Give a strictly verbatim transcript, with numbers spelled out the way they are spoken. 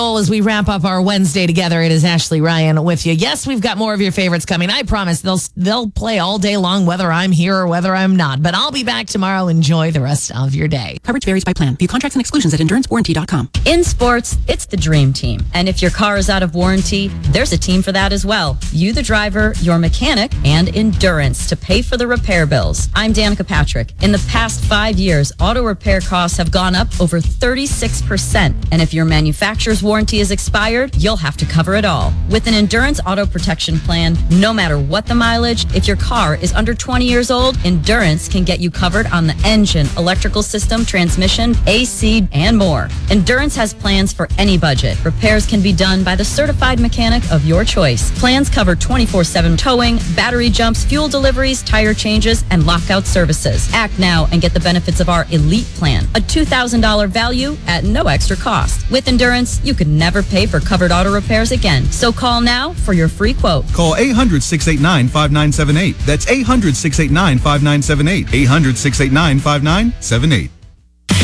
As we wrap up our Wednesday together, it is Ashley Ryan with you. Yes, we've got more of your favorites coming. I promise they'll they'll play all day long, whether I'm here or whether I'm not. But I'll be back tomorrow. Enjoy the rest of your day. Coverage varies by plan. View contracts and exclusions at endurance warranty dot com. In sports, it's the dream team. And if your car is out of warranty, there's a team for that as well. You, the driver, your mechanic, and Endurance to pay for the repair bills. I'm Danica Patrick. In the past five years, auto repair costs have gone up over thirty-six percent. And if your manufacturer's warranty is expired, you'll have to cover it all. With an Endurance Auto Protection Plan, no matter what the mileage, if your car is under twenty years old, Endurance can get you covered on the engine, electrical system, transmission, A C, and more. Endurance has plans for any budget. Repairs can be done by the certified mechanic of your choice. Plans cover twenty-four seven towing, battery jumps, fuel deliveries, tire changes, and lockout services. Act now and get the benefits of our Elite Plan, a two thousand dollars value at no extra cost. With Endurance, you could never pay for covered auto repairs again. So call now for your free quote. Call eight hundred, six eight nine, five nine seven eight. That's eight hundred, six eight nine, five nine seven eight. eight hundred, six eight nine, five nine seven eight.